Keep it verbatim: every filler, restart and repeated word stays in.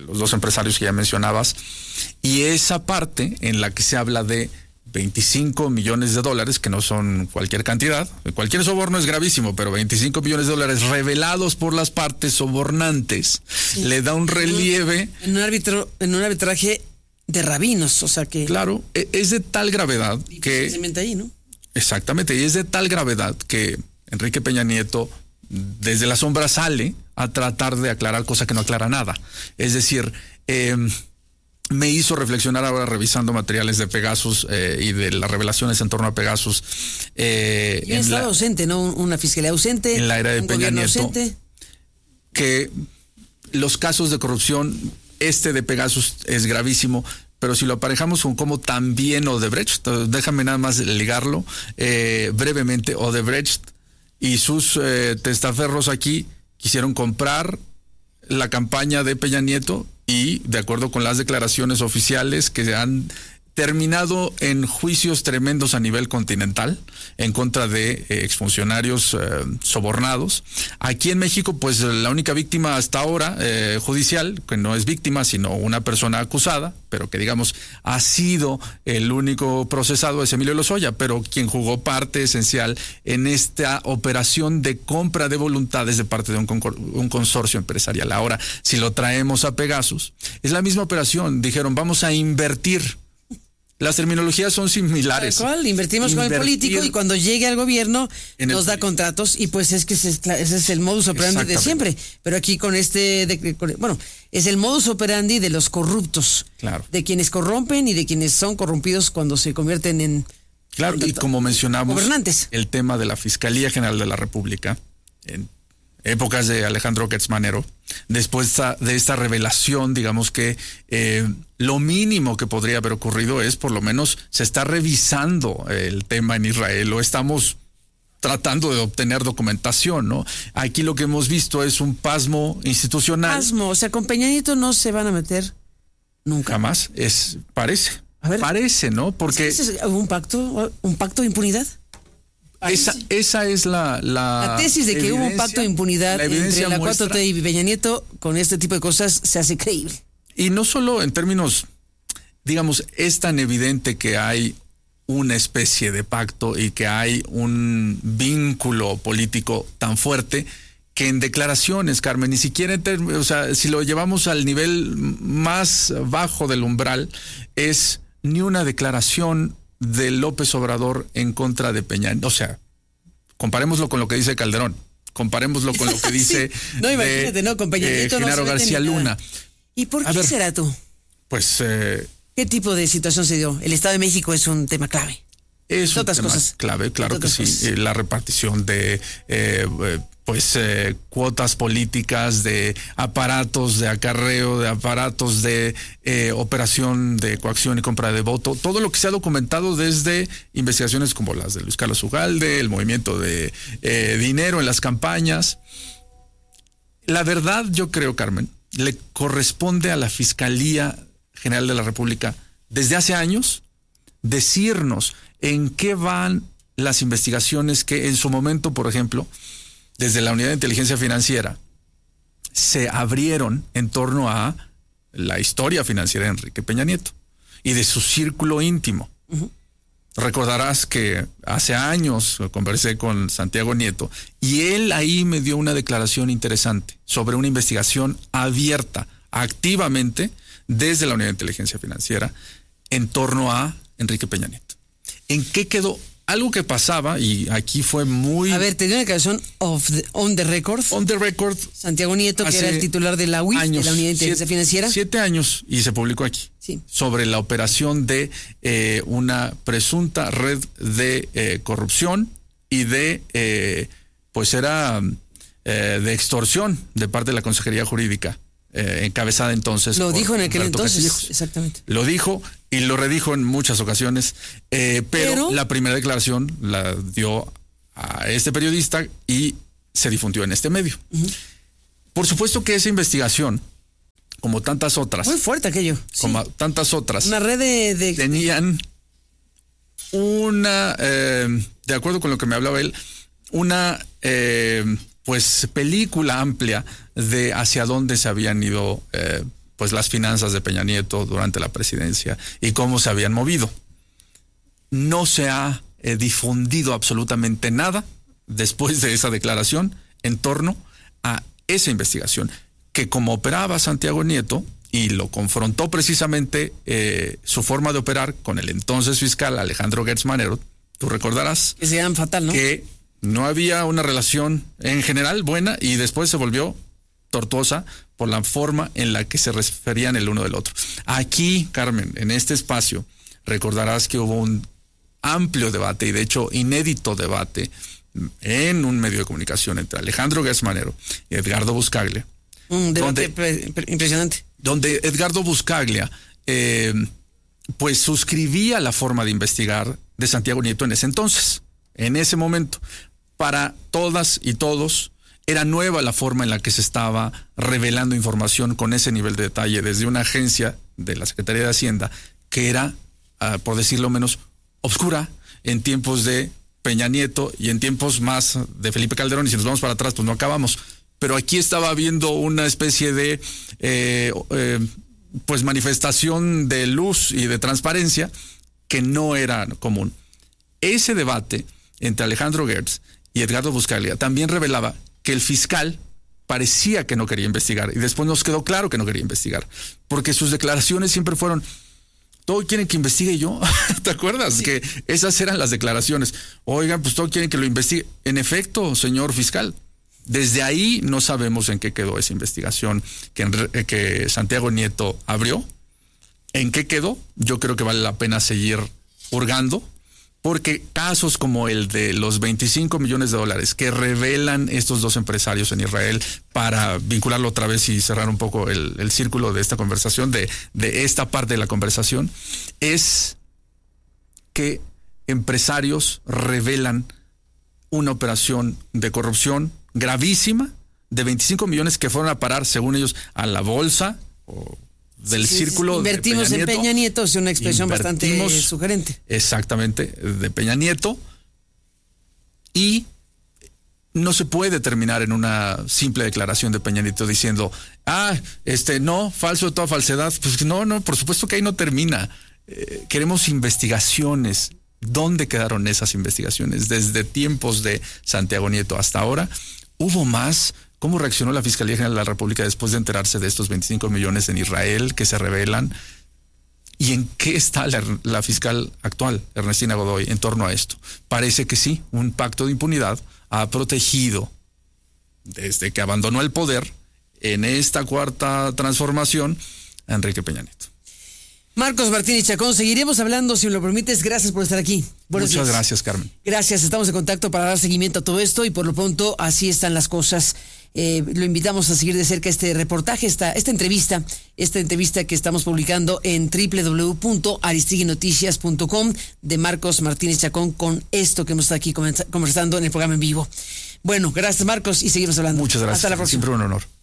los dos empresarios que ya mencionabas, y esa parte en la que se habla de veinticinco millones de dólares, que no son cualquier cantidad, cualquier soborno es gravísimo, pero veinticinco millones de dólares revelados por las partes sobornantes, sí, le da un relieve. En un árbitro, en un arbitraje de rabinos, o sea que... Claro, es de tal gravedad que... Ahí, ¿no? Exactamente, y es de tal gravedad que Enrique Peña Nieto desde la sombra sale a tratar de aclarar cosa que no aclara nada. Es decir, eh, me hizo reflexionar ahora revisando materiales de Pegasus eh, y de las revelaciones en torno a Pegasus. Eh, y un estado la, ausente, ¿no? Una fiscalía ausente. En la era de un Peña Nieto. Ausente. Que los casos de corrupción, este de Pegasus es gravísimo, pero si lo aparejamos con cómo también Odebrecht, déjame nada más ligarlo eh, brevemente, Odebrecht y sus eh, testaferros aquí quisieron comprar la campaña de Peña Nieto y, de acuerdo con las declaraciones oficiales que han terminado en juicios tremendos a nivel continental en contra de eh, exfuncionarios eh, sobornados. Aquí en México, pues la única víctima hasta ahora eh, judicial, que no es víctima, sino una persona acusada, pero que digamos ha sido el único procesado, es Emilio Lozoya, pero quien jugó parte esencial en esta operación de compra de voluntades de parte de un, concor- un consorcio empresarial. Ahora, si lo traemos a Pegasus, es la misma operación. Dijeron, vamos a invertir. Las terminologías son similares. ¿Cuál? Invertimos Invertir con el político y cuando llegue al gobierno nos da contratos y pues es que ese es, ese es el modus operandi de siempre. Pero aquí con este, de, con, bueno, es el modus operandi de los corruptos. Claro. De quienes corrompen y de quienes son corrompidos cuando se convierten en... Claro, en, y como mencionamos, gobernantes. El tema de la Fiscalía General de la República, en épocas de Alejandro Gertz Manero, después de esta revelación, digamos que eh, lo mínimo que podría haber ocurrido es, por lo menos, se está revisando el tema en Israel, o estamos tratando de obtener documentación, ¿no? Aquí lo que hemos visto es un pasmo institucional. Pasmo, o sea, con Peña Nieto no se van a meter nunca. Jamás, es, parece, a ver, parece, ¿no? Porque... ¿Es un pacto, un pacto de impunidad? Esa, esa es la, la... La tesis de que hubo un pacto de impunidad la entre la muestra, cuatro T y Peña Nieto con este tipo de cosas se hace creíble. Y no solo en términos, digamos, es tan evidente que hay una especie de pacto y que hay un vínculo político tan fuerte que en declaraciones, Carmen, ni siquiera, en términos, o sea, si lo llevamos al nivel más bajo del umbral, es ni una declaración de López Obrador en contra de Peña. O sea, comparémoslo con lo que dice Calderón, comparémoslo con lo que dice sí. No, imagínate, de, no, con Peña Nieto eh, Genaro no García Luna. ¿Y por qué ver, será tú? Pues... Eh, ¿Qué tipo de situación se dio? El Estado de México es un tema clave. Es un tema cosas. clave, claro que sí. Eh, la repartición de... Eh, eh, pues eh, cuotas políticas, de aparatos de acarreo, de aparatos de eh, operación de coacción y compra de voto, todo lo que se ha documentado desde investigaciones como las de Luis Carlos Ugalde, el movimiento de eh, dinero en las campañas. La verdad, yo creo, Carmen, le corresponde a la Fiscalía General de la República desde hace años decirnos en qué van las investigaciones que en su momento, por ejemplo, desde la Unidad de Inteligencia Financiera, se abrieron en torno a la historia financiera de Enrique Peña Nieto y de su círculo íntimo. Uh-huh. Recordarás que hace años conversé con Santiago Nieto y él ahí me dio una declaración interesante sobre una investigación abierta, activamente, desde la Unidad de Inteligencia Financiera en torno a Enrique Peña Nieto. ¿En qué quedó? Algo que pasaba, y aquí fue muy... A ver, te dio una declaración of the, on the record. On the record. Santiago Nieto, que era el titular de la U I F, años, de la Unidad de Inteligencia siete, Financiera. Siete años, y se publicó aquí. Sí. Sobre la operación de eh, una presunta red de eh, corrupción y de, eh, pues era eh, de extorsión de parte de la Consejería Jurídica. Eh, encabezada entonces. Lo dijo en aquel Roberto entonces, Castillejos. Exactamente. Lo dijo y lo redijo en muchas ocasiones, eh, pero, pero la primera declaración la dio a este periodista y se difundió en este medio. Uh-huh. Por supuesto que esa investigación, como tantas otras, muy fuerte aquello, como sí. tantas otras, una red de, de... tenían una, eh, de acuerdo con lo que me hablaba él, una eh, pues película amplia de hacia dónde se habían ido eh, pues las finanzas de Peña Nieto durante la presidencia y cómo se habían movido. No se ha eh, difundido absolutamente nada después de esa declaración en torno a esa investigación, que como operaba Santiago Nieto, y lo confrontó precisamente eh, su forma de operar con el entonces fiscal Alejandro Gertz Manero, tú recordarás que se llaman fatal, ¿no? Que no había una relación en general buena y después se volvió tortuosa por la forma en la que se referían el uno del otro. Aquí, Carmen, en este espacio, recordarás que hubo un amplio debate y de hecho inédito debate en un medio de comunicación entre Alejandro Gertz Manero y Edgardo Buscaglia. Un debate donde, impresionante. Donde Edgardo Buscaglia eh, pues suscribía la forma de investigar de Santiago Nieto en ese entonces, en ese momento. Para todas y todos era nueva la forma en la que se estaba revelando información con ese nivel de detalle desde una agencia de la Secretaría de Hacienda que era, uh, por decirlo menos, obscura en tiempos de Peña Nieto y en tiempos más de Felipe Calderón, y si nos vamos para atrás pues no acabamos. Pero aquí estaba habiendo una especie de eh, eh, pues manifestación de luz y de transparencia que no era común. Ese debate entre Alejandro Gertz y Edgardo Buscaglia también revelaba que el fiscal parecía que no quería investigar y después nos quedó claro que no quería investigar, porque sus declaraciones siempre fueron: ¿todo quieren que investigue yo? ¿Te acuerdas? Sí. Que esas eran las declaraciones. Oigan, pues todo quieren que lo investigue. En efecto, señor fiscal, desde ahí no sabemos en qué quedó esa investigación que, que Santiago Nieto abrió. ¿En qué quedó? Yo creo que vale la pena seguir hurgando, porque casos como el de los veinticinco millones de dólares que revelan estos dos empresarios en Israel, para vincularlo otra vez y cerrar un poco el, el círculo de esta conversación, de, de esta parte de la conversación, es que empresarios revelan una operación de corrupción gravísima de veinticinco millones que fueron a parar, según ellos, a la bolsa o del sí, círculo invertimos de Peña Nieto. en Peña Nieto, es una expresión bastante sugerente. Exactamente, de Peña Nieto. Y no se puede terminar en una simple declaración de Peña Nieto diciendo, ah, este, no, falso de toda falsedad. Pues no, no, por supuesto que ahí no termina. Eh, queremos investigaciones. ¿Dónde quedaron esas investigaciones? Desde tiempos de Santiago Nieto hasta ahora, ¿hubo más? ¿Cómo reaccionó la Fiscalía General de la República después de enterarse de estos veinticinco millones en Israel que se revelan? ¿Y en qué está la, la fiscal actual, Ernestina Godoy, en torno a esto? Parece que sí, un pacto de impunidad ha protegido, desde que abandonó el poder, en esta cuarta transformación, a Enrique Peña Nieto. Marcos Martínez Chacón, seguiremos hablando, si me lo permites. Gracias por estar aquí. Buenos Muchas días. Gracias, Carmen. Gracias, estamos en contacto para dar seguimiento a todo esto y por lo pronto así están las cosas. Eh, lo invitamos a seguir de cerca este reportaje, esta, esta entrevista, esta entrevista que estamos publicando en doble u doble u doble u punto aristegui noticias punto com de Marcos Martínez Chacón, con esto que hemos estado aquí conversando en el programa en vivo. Bueno, gracias, Marcos, y seguimos hablando. Muchas gracias. Hasta la próxima. Siempre un honor.